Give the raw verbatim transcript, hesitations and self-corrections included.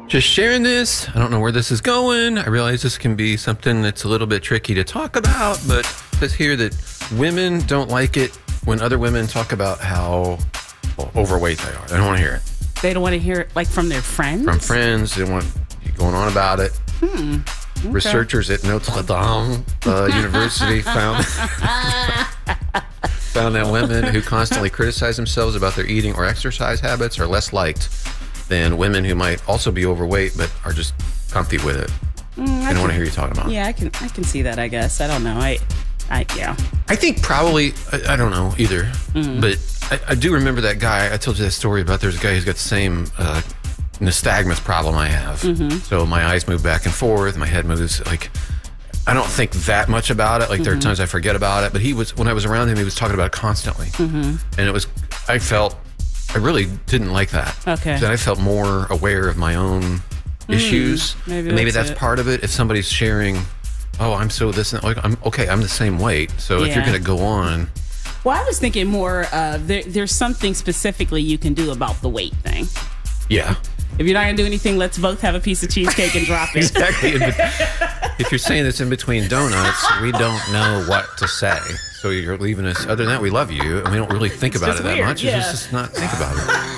Just sharing this. I don't know where this is going. I realize this can be something that's a little bit tricky to talk about, but it says here that women don't like it when other women talk about how well, overweight they are. They don't want to hear it. They don't want to hear it, like, from their friends? From friends. They don't want you going on about it. Hmm. Okay. Researchers at Notre Dame uh, University found found that women who constantly criticize themselves about their eating or exercise habits are less liked than women who might also be overweight but are just comfy with it. Mm, I don't want to hear you talking about it. Yeah, I can I can see that, I guess. I don't know. I, I yeah. I think probably, I, I don't know either, Mm. but I, I do remember that guy. I told you that story about there's a guy who's got the same uh, nystagmus problem I have. Mm-hmm. So my eyes move back and forth, my head moves like, I don't think that much about it. Like there are Mhm. times I forget about it, but he was, when I was around him, he was talking about it constantly. Mm-hmm. And it was, I felt, I really didn't like that. Okay. So I felt more aware of my own issues. maybe And maybe that's that's it. part of it. If somebody's sharing, oh, I'm so this and like, I'm okay, I'm the same weight. So if you're Yeah. going to go on, Well, I was thinking more, uh, there, there's something specifically you can do about the weight thing. yeah. If you're not going to do anything, let's both have a piece of cheesecake and drop it. Exactly. If you're saying it's in between donuts, we don't know what to say. So you're leaving us. Other than that, we love you, and we don't really think It's about just it that weird, much. yeah. It's just, just not think about it.